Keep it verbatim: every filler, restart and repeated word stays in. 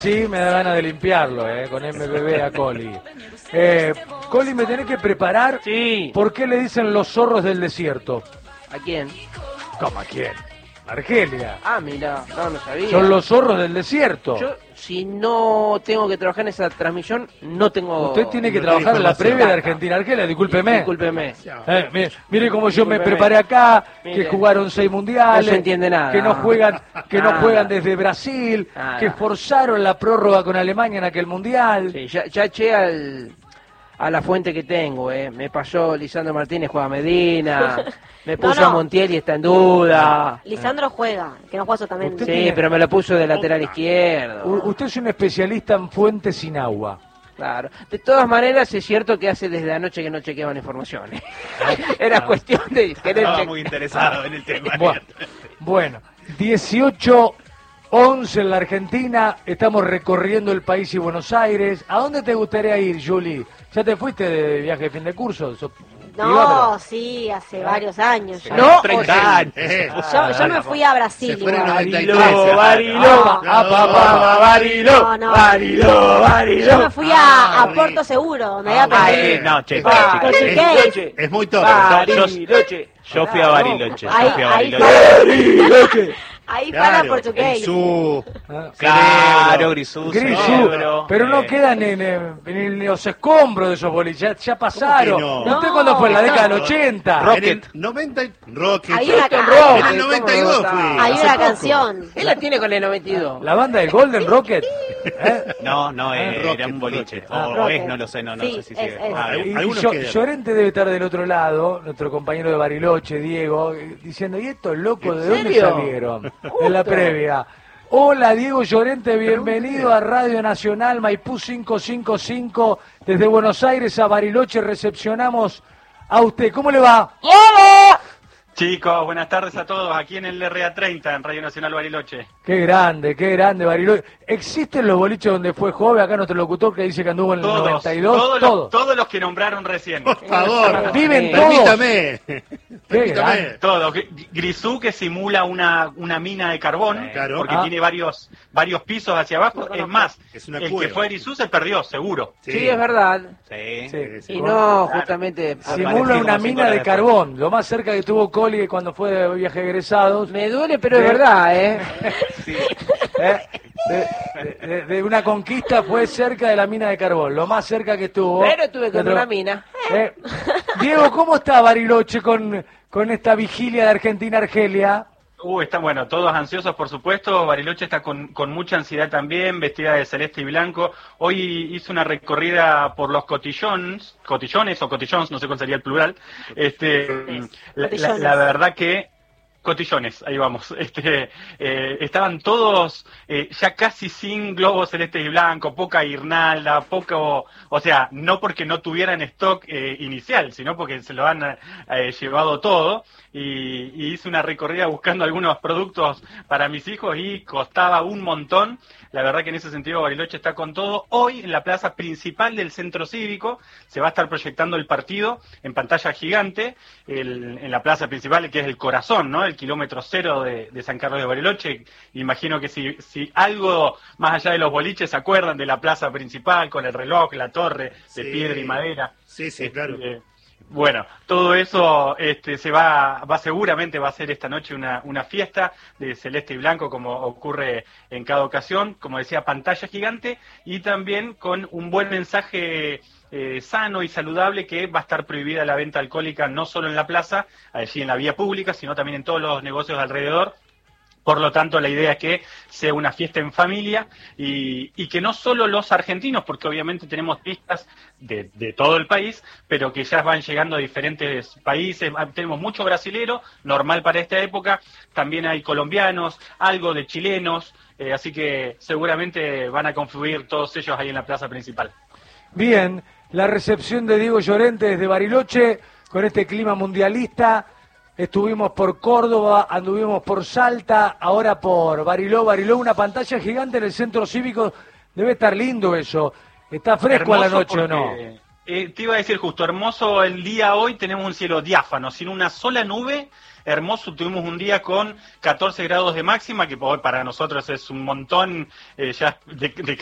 Sí, me da ganas de limpiarlo, eh, con M B B a Coli. Eh, Coli, me tenés que preparar. Sí. ¿Por qué le dicen los zorros del desierto? ¿A quién? ¿Cómo a quién? Argelia. Ah, mira, no, no sabía. Son los zorros del desierto. Yo, si no tengo que trabajar en esa transmisión, no tengo... Usted tiene que no trabajar en la información. previa de Argentina-Argelia, discúlpeme. Discúlpeme. Eh, mire, mire cómo yo me Discúlpeme. preparé acá, Mire. que jugaron seis mundiales, No se entiende nada. que no juegan, que no Nada. juegan desde Brasil, Nada. que forzaron la prórroga con Alemania en aquel mundial. Sí, ya, ya eché al, a la fuente que tengo, eh. Me pasó Lisandro Martínez, juega Medina, me No, puso no. a Montiel y está en duda. Lisandro juega, que no juega eso también. Usted Sí, tiene- pero me lo puso de lateral izquierdo. U- usted es un especialista en fuentes sin agua. Claro. De todas maneras, es cierto que hace desde anoche que no chequeaban informaciones. Era cuestión de querer Estaba che- muy interesado en el tema. Bueno, bueno, dieciocho once en la Argentina, estamos recorriendo el país y Buenos Aires. ¿A dónde te gustaría ir, Juli? ¿Ya te fuiste de viaje de fin de curso? So- No, Ibámelo. sí, hace varios años ya. No, treinta años. Yo, yo me fui a Brasil. Se fue en el igual. noventa y Barilo, tres. Barilo, Apa, apa, apa, Barilo, No, no. Barilo, Barilo. Yo me fui a, a Ah, Puerto Seguro, donde Ah, había Ay, perdido. no, che, Bariloche. Es muy todo. Bariloche. Yo fui a Bariloche, yo Ahí, fui a ahí, Bariloche. ahí para Claro, Portugués. en su Ah, Claro, Grisú, Grisú, cerebro, pero no eh, quedan en, en- en los escombros de esos boliches, ya, ya pasaron. ¿Cómo que no? ¿Usted No. cuándo fue? ¿En la década del ochenta? En Rocket. el noventa y- Rocket. Hay una, En el ca- noventa y dos ¿Cómo fui. hay hace una poco. canción. Él la tiene con el noventa y dos. ¿La banda del Golden Rocket? ¿Eh? No, no, eh, Rocket, era un boliche. Rocket. O, Ah, o Rocket. es, no lo sé, no, no Sí, sé si es, sigue. es. Ah, Y- y Algunos Yo- quedan. Llorente debe estar del otro lado, nuestro compañero de Bariloche, Diego, eh, diciendo, ¿y estos locos de ¿En dónde serio? salieron? En la previa. Hola Diego Llorente, bienvenido a Radio Nacional Maipú quinientos cincuenta y cinco. Desde Buenos Aires a Bariloche recepcionamos a usted. ¿Cómo le va? Chicos, buenas tardes a todos, aquí en el R A treinta, en Radio Nacional Bariloche. Qué grande, qué grande Bariloche. ¿Existen los boliches donde fue joven? Acá nuestro locutor que dice que anduvo en el Todos, noventa y dos. todos, Todos. los, todos los que nombraron recién. Por favor. Viven Permítame. Qué Permítame. grande. Todos. Gr- Grisú, que simula una, una mina de carbón, Claro. porque Ah. tiene varios, varios pisos hacia abajo. Es más, Es una el cueva. que fue Grisú se perdió, seguro. Sí, es verdad. Sí. Sí. Sí. Y no, justamente... Simula Parecido una como mina cinco de horas carbón, lo más cerca que tuvo Coli cuando fue de viaje de egresados. Me duele, pero es Sí. verdad, ¿eh? ¿eh? De, de- de una conquista fue cerca de la mina de carbón, lo más cerca que estuvo. Pero tuve con Pero- una mina. ¿eh? Diego, ¿cómo está Bariloche con, con esta vigilia de Argentina-Argelia? Uh, está bueno, todos ansiosos por supuesto, Bariloche está con, con mucha ansiedad también, vestida de celeste y blanco. Hoy hizo una recorrida por los cotillones, cotillones o cotillons, no sé cuál sería el plural. Este, la, la- Cotillones. la verdad que cotillones, ahí vamos. Este, eh, estaban todos eh, ya casi sin globos celestes y blancos, poca guirnalda, poco, o sea, no porque no tuvieran stock eh, inicial, sino porque se lo han eh, llevado todo. Y, y hice una recorrida buscando algunos productos para mis hijos y costaba un montón. La verdad que en ese sentido Bariloche está con todo. Hoy en la plaza principal del centro cívico se va a estar proyectando el partido en pantalla gigante, el- en la plaza principal, que es el corazón, ¿no? El kilómetro cero de, de San Carlos de Bariloche. Imagino que si, si algo más allá de los boliches se acuerdan de la plaza principal con el reloj, la torre de Sí. piedra y madera. Sí, sí, claro. Eh, Bueno, todo eso este, se va, va seguramente va a ser esta noche una, una fiesta de celeste y blanco como ocurre en cada ocasión, como decía, pantalla gigante y también con un buen mensaje eh, sano y saludable que va a estar prohibida la venta alcohólica no solo en la plaza, allí en la vía pública, sino también en todos los negocios alrededor. Por lo tanto, la idea es que sea una fiesta en familia y, y que no solo los argentinos, porque obviamente tenemos turistas de, de todo el país, pero que ya van llegando a diferentes países. Tenemos mucho brasilero, normal para esta época. También hay colombianos, algo de chilenos, eh, así que seguramente van a confluir todos ellos ahí en la plaza principal. Bien, la recepción de Diego Llorente desde Bariloche con este clima mundialista. Estuvimos por Córdoba, anduvimos por Salta, ahora por Bariló. Bariló, una pantalla gigante en el centro cívico. Debe estar lindo eso. ¿Está fresco a la Hermoso noche o no? porque- Eh, te iba a decir justo, hermoso el día hoy, tenemos un cielo diáfano, sin una sola nube, hermoso, tuvimos un día con catorce grados de máxima, que hoy para nosotros es un montón, eh, ya de, de